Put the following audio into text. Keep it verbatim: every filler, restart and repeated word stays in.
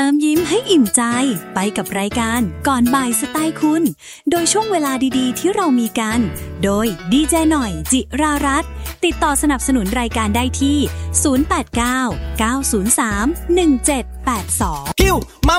มยิ้มให้อิ่มใจไปกับรายการก่อนบ่ายสไตล์คุณโดยช่วงเวลาดีๆที่เรามีกันโดยดีเจหน่อยจิรารัตน์ติดต่อสนับสนุนรายการได้ที่ศูนย์ แปด เก้า เก้า ศูนย์ สาม หนึ่ง เจ็ด แปด สองฮิวมา